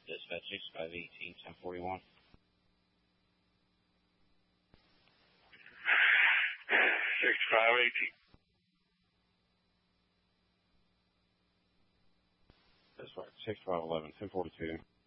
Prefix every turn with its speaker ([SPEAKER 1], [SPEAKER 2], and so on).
[SPEAKER 1] Dispatch 6518, 1041.
[SPEAKER 2] 6518.
[SPEAKER 1] That's right, 6511, 1042.